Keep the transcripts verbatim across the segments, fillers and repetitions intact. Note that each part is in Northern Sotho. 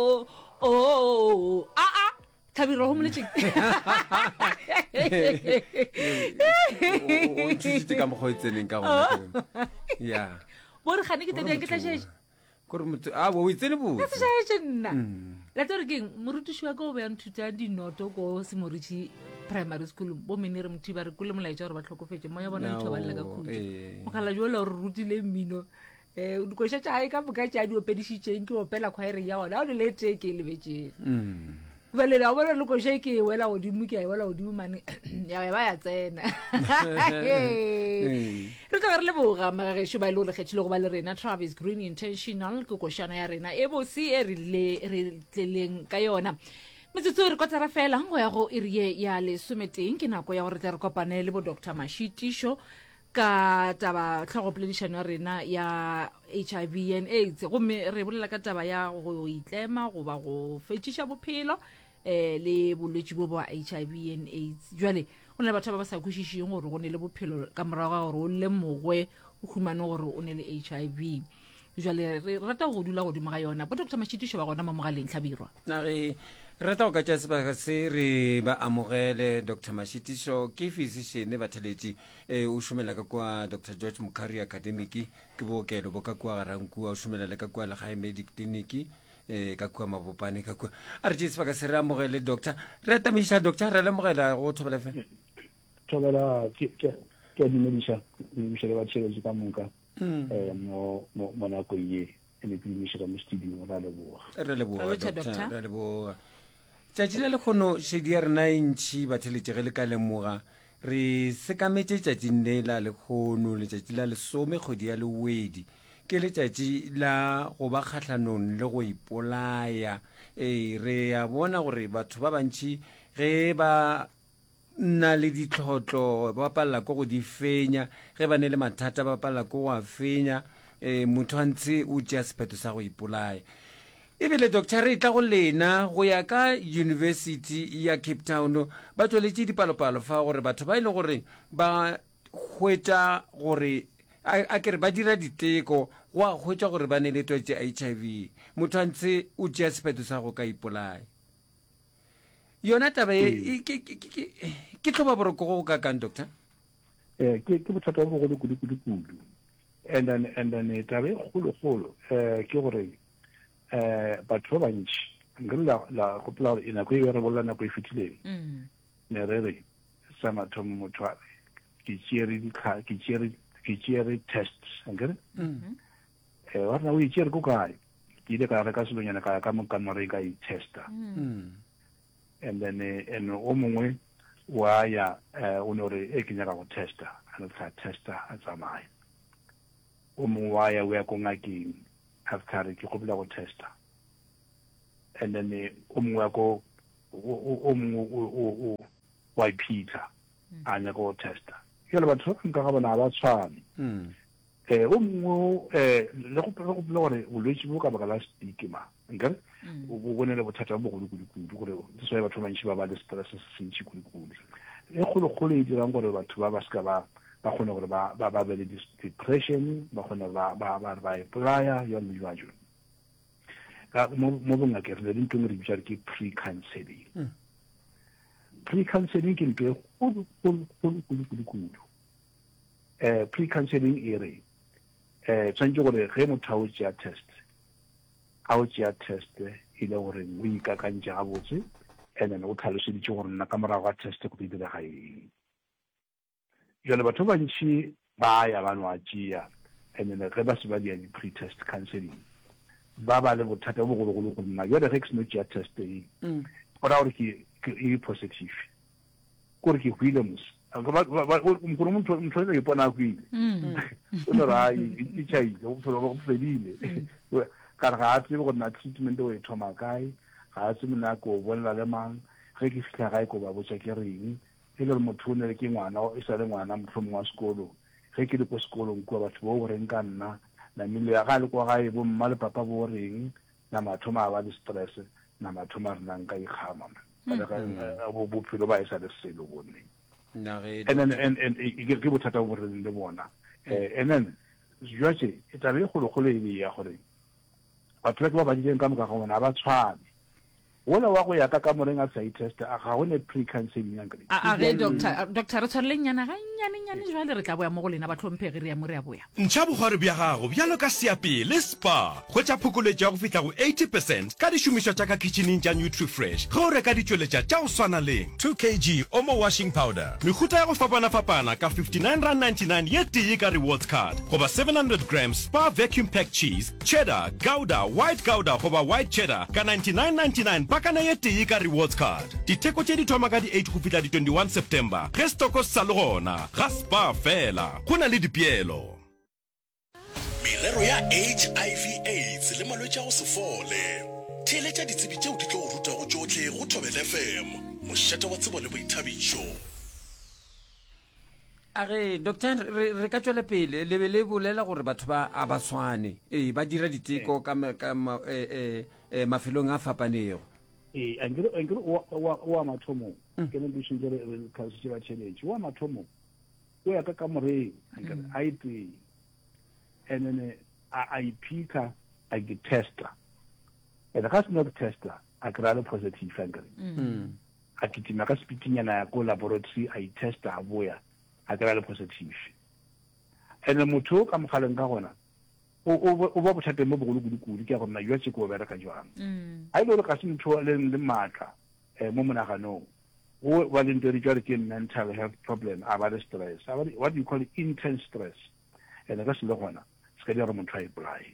oh oh ah ah Tabiro ho moletse o ntshitse ka mogotseneng ka gona ya bo re gane ke tete ke tla shege gore motho a bo itsene bo se shege nna la tsore ke morutushi wa go be nthuta dinoto go se morichi primary school bo menere mthi ba re kule molaetsa gore ba tlhokofetse mo ya bona ntho ba lela ka khutso mo khala jo la re rutile mmino eh o go shetsa ai ka buka tsa di opedishitseng ke opela khwaere ya ona o le teke le betse mm vale la bona lo go shake wela o di muki ai wela o di mane ya ba ya tsena re tla re le boga magage sho ba ile le kgetshile go ba le rena Travis Green Intentional go koshana ya rena e bo si e re le re tleleng ka yona metsotso re kotara fela ngo ya go iri ya le sumeteng ke nako ya gore re kopane le bo Doctor Mashitisho ka taba tlhogopoledišano ya rena ya H I V and AIDS go me re bolela ka taba ya go itlema go ba go fetšiša bophelo eh le bolwetši bo ba H I V and AIDS jwale go ne batho ba ba sa kwešišeng gore go ne le bophelo ka morago gore o le mogwe o khumane gore o ne le H I V jwale re rata go dula go dimo ga yona bo Doctor Mashitisho ba gona mo mogaleng Tlhabirwa na re rata go ka tsa sebaka se re ba amogele Doctor Mashitisho ke physician ba theletse e o shumela ka kwa Doctor George Mukhari Academic ke bookelo bo ka kwa Garanku o shumela le ka kwa la High Medic Clinic e ka kwa Mabopane ka kwa a re tsa sebaka se re amogele doctor re tamisha doctor re le mogela go thobela fe thobela ke ke ke dimedisha dimedisha ba tshele ka monka eh mo mo na go ye ene dimedisha ka mo studio ra le bo re le bo doctor re le bo tšatši le lekgono šedi ya rena ntšhi ba theletse ge le ka lemoga re sekametse tšatši nne la lekgono letšatši la lesome kgwedi ya lewedi ke letšatši la go ba kgatlhanong le go ipolaya ee re a bona gore batho ba bantši ge ba nna le ditlhotlho ba palela ko go di fenya ge ba ne le mathata ba palela ko go a fenya um motho a ntse o tšea sephetho sa go ipolaya ebile doctor re tla go lena go ya ka University ya Cape Town ba tsweletse dipalopalo fa gore batho ba ile gore ba hwetša gore a ke re ba dira diteko go a hwetša gore ba ne le twetse H I V motho a ntse o tšea sephetho sa go ka ipolaya yona taba e ke tloba boroko go ka kang doctor eh ke ke bothata bo go le kudu-kudu and then and then taba e kgolo-kgolo eh ke gore eh batho ba bantši ngela la go pla ina go e re bolla na go fitlhile mm ne re re sa mathomo motho a ke tsere di kha ke tsere ke tsere tests ngere mm eh wa na o itsere go kae ke ile ka re ka selonyana ka ka mo ka mo re ka I testa mm and then en o mongwe wa ya eh o no re e ke nyaka go testa ana tsa testa a tsamaya o mongwe wa ya wa go ngakeng after ke go bula go testa and then o mongwe go o mongwe o wa Peter anya go testa yela batho nka ga bana ba tshwane eh o mongwe eh le go go bula gore o lwetse bo ka baka la stigma ngare o bone le bothata bo go kudu-kudu gore se batho ba ntši ba ba le stress se ntši kudu-kudu e kgolo-kgolo e dirang gore batho ba ba ska ba ba kgone gore ba ba ba be le depression ba kgone ba ba ba ba playa yo le jwa ka mo mo bona ke re le ntwe re bitsa ke pre counseling pre counseling ke ntwe go go go go eh pre counseling ere eh tsantse gore ge motho o tšea test a o tšea test ile gore o ikakantša gabotse and then o tlhaloseditše gore nna ka morago ga test go direga eng jalo batho ba ntši ba ya ba nwa tšea and then ge ba se ba dia di-pre-test counseling ba ba le bothata bo gologolo go nna jale ge ke seno tšea test e go ra gore ke e positive kore ke hwile mos gore motho ke ipona a hwile o no ra e tšhaile go go fedile ka re ga a tsebe gore na treatment o e thoma kae ga a tsebe nna ko bolela le mang ge ke fitlha gae ko ba botsa ke reng e le gore motho o ne ke ngwana e sa le ngwana mohlomong wa sekolo ge ke le ko sekolong kua batho bo goreng ka nna na mmele ya ga le kwa gae bo mma le papa bo reng na mathoma a ba le stress na mathoma a re nang ka ikgama bophelo ba e sa le selo bone and then and ke bothata bo re le bona and then jwatse e tabe go le go le ya gore batho ba ba dileng ka moka ga bona ba tshwane wona wa go ya ka ka moreng a sa itesta a ga gone pre-counseling yang kare a re doctor doctor re tshwareleng nyana ga nyane nyane jwale re tla boya mo go lena batlhomphege re ya mo re ya boya ntšha bogware bja gago bjalo ka seapele spa go tša phokoletšo ya go fihla go eighty percent ka dišomišwa tša ka kitcheneng tša nutrifresh ge o reka ditšweletša tša go swana leng two kilograms omo washing powder mehuta ya go fapana-fapana ka fifty-nine rand ninety-nine ye tee ka rewards card goba seven hundred grams spa vacuum pack cheese cheddar gouda white gouda goba white cheddar ka ninety-nine ninety-nine pakana ye tee ka rewards card ditheko tše di thoma ka di eight go fihla di twenty-one september ge stoko se sa le gona ga spa fela go na le dipeelo merero ya H I V AIDS le malwetši a go se fole theeletša ditsebi tšeo di tlo go ruta go tšohle go Thobela F M mošate wa tsebo le boithabišo a ge doctor re ka tswela pele le be le bolela gore batho ba a ba swane ee ba dira diteko ka mafelong a fapanego eh angire angire wa wa mathomo ke ne di shingere ka se ba challenge wa mathomo o ya ka ka more angire I T and then I pika I get tester and the customer tester a grade positive angire mm a kitima ka speaking yana ya go laboratory I tester a boya a grade positive and the motho ka mogalen ka gona o o ba bothate mo bogolo kudu ke gona yo tse go bera ka jwang mm a ile re ka se ntho le le matla eh mo monagano o wa le ntse re jwa ke mental health problem about stress what do you call it intense stress and ka se le gona se ka dira motho a apply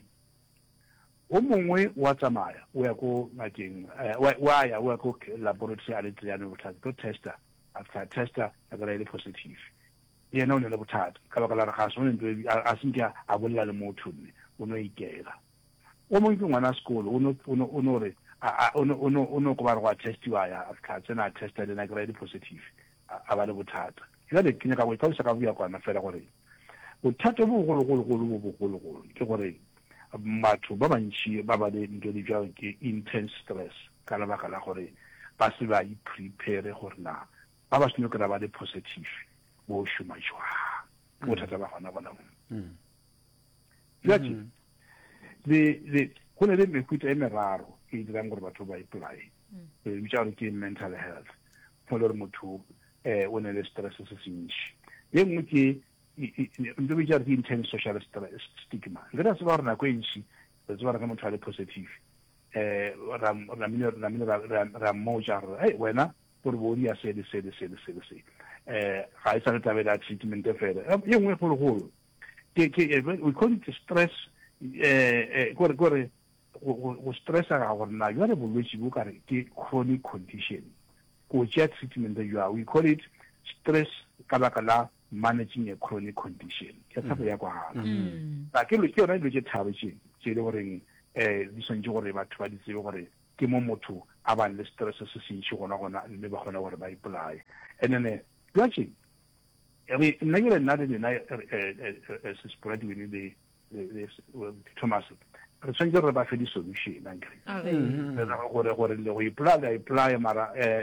o mongwe wa tsamaya o ya go ngakeng wa ya wa go laboratory a le tsayana bothata to tester after tester a ga ile positive yena o ne le bothata ka baka la re ga se o ntse a sinka a bolla le motho ne o no ikela o mo ke ngwana sekolo o no o no re o no o no o no go ba re go testiwa ya after tsena tested na grade positive a ba le bothata ya le kinya ka go tsa ka buya kwana fela gore bothata bo go go go go go go ke gore batho ba bantši ba ba le ntho di jwa ke intense stress ka la baka la gore ba se ba i prepare gore na ba ba seno ka ba le positive bo shuma jwa bo thata ba gona bona mm yati le le kone le mekuta e meraro e dirang gore batho ba apply e bitsa gore ke mental health go le motho eh o ne le stress se se ntši ye nngwe ke ndo bitsa re intense social stress stigma le ra se ba rena go ntši re tswa re ka motho a le positive eh ra ra mino ra mino ra moja hey wena por bodi ya se se se se se eh ga e sa le tabela treatment e fela ye nngwe go go ke ke we call it stress eh gore gore go stressa ga gore na yone bolwetse bo ka re ke chronic condition go tšea treatment ya we call it stress ka baka la managing a chronic condition ke tsa ya kwa ha ba ke lo ke yona ile ke thabe tše tše le gore eh di sentse gore batho ba di tsebe gore ke mo motho a ba le stress se se ntši gona gona le ba gona gore ba apply and then actually I mean nna ke nna le nna eh se spread we need the Thomas re tsentse re ba fe di solution a nkre re gore gore le go apply le apply mara eh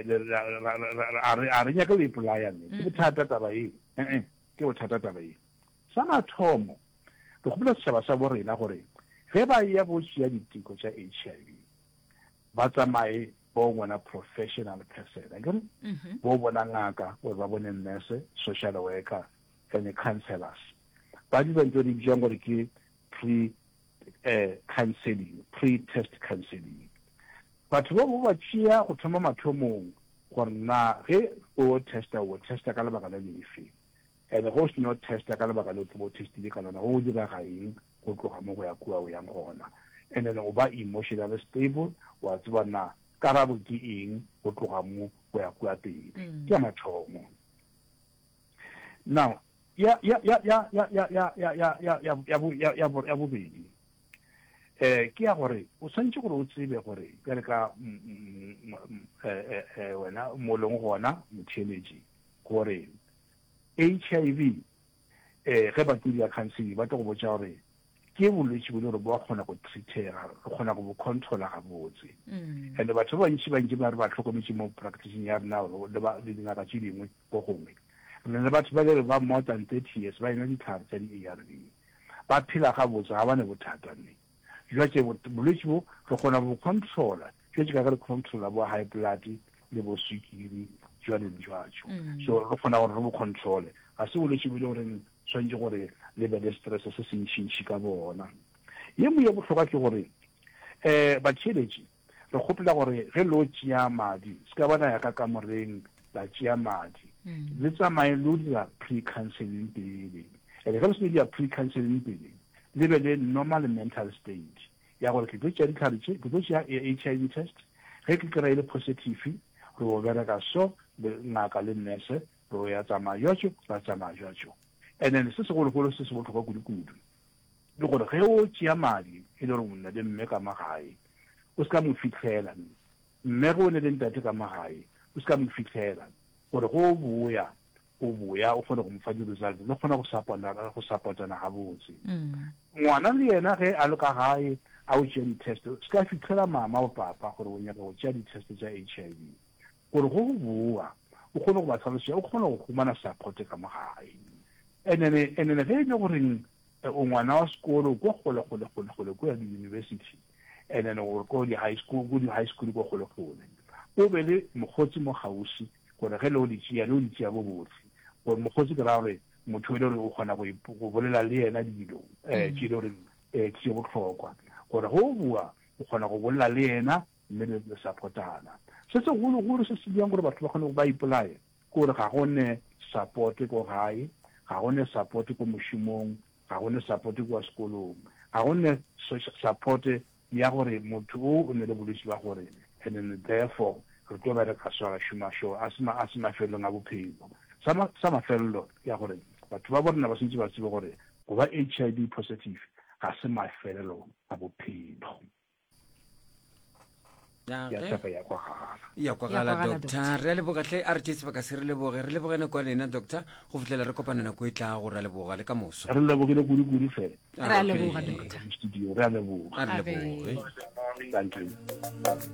a re nya ke le apply ne ke bothata taba e eh ke bothata taba e sa mathomo re go bula setšhaba sa borena gore ge ba ya bo tšea diteko tša H I V ba tsamaye bo ngwana professional person again bo bona ngaka gore ba bone nurse social worker and counselors ba di bantse di bjang gore ke pre eh counseling pre-test counseling batho ba ba tšea go thoma mathomong gore na ge o testa o testa ka lebaka la lefe and go se no testa ka lebaka le o testile ka lona go dira ga eng go tloga mo go ya kua o yang gona and then o ba emotionally stable wa tseba na karabo ke eng go tloga mo go ya kua teng ke mathomo now ya ya ya ya ya ya ya ya ya ya ya ya ya ya bobedi eh ke ya gore o sentse gore o tsebe gore ka ka eh eh wena mo leng gona motheletši gore H I V eh ge ba tšea counseling ba tlo go botša gore ke bolwetse bo le bo kgona go treatega go kgona go controla ga botse and batho ba ntši ba ntši ba re ba tlhokometse mo practicing ya rena le ba le dingaka tše dingwe go gongwe le batho ba le ba more than thirty years ba ina ditlhare tša di A R V ba phela ga botse ga ba ne bothata ne jwa tse bolwetse bo re kgona go controla jwa tse ka re controla bo high blood le bo sukiri jwa le jwacho so re kgona gore re bo controle ga se bolwetse bo le gore tshwanetse gore le be le stress se se ntšintši ka bona ye mo ya botlhokwa ke gore um batheletši re kgopela gore ge lo tšea madi se ka bona ya ka kamoreng la tšea madi le tsamaye lo dira pre-counseling pele and ge le se dira pre-counseling pele le be le normal mental state ya gore ke tlo tšea ditlhare tše ke tlo tšea H I V test ge ke kry-ile positive re o bereka so ngaka le nurse re o ya tsamaya jwatšo ba tsamaya jwatšo and then se segologolo se se botlhokwa kudu-kudu le gore ge o tšea madi e le gore o nna le mme ka magae o se ka mo fitlhela mme go o ne le ntate ka magae o se ka mo fitlhela gore go o boya o boya o kgone go mo fa di-result le kgona go support-ana gabotse ngwana le yena ge a le ka gae a o tšea di-test se ka fitlhela mama o papa gore o nyaka go tšea di-test tša H I V gore go go boa o kgone go ba tlhalosetša o kgone go humana support ka magae and then and then ge e le goreng o ngwana wa sekolo ko kgole-kgole-kgole ko ya di-university and then gore ko di-high school ko di-high school ko kgole-kgole o be le mokgotsi mo gausi gore ge le o di tšea le o di tšea bo botlhe gore mokgotsi ke ra gore motho e le gore o kgona go bolela le yena dilo um tše le gore um tše botlhokwa gore go bua o kgona go bolela le yena mme le support-ana se segologolo se se diang gore batho ba kgone go ba ipolaye ke gore ga gone support ko gae ga gone support ko mošomong ga gone support kwa sekolong ga gone support ya gore motho o o ne le bolwetse ba gore and then therefore re tlo bereka so a šoma šo a se mafelelong a bophelo sa mafelelo ya gore batho ba borena ba sentse ba tsebe gore go ba H I V positive ga se mafelelo a bophelo ya tsaka ya kwa gala ya kwa gala doctor re a lebogatlhe a re tše sebaka se re leboge re lebogene kwa lena doctor go fitlhela re kopanana ko e tla go re a leboga le ka moso re lebogile kudu-kudu fela re a leboga doctor studio re a leboga a re leboge thank you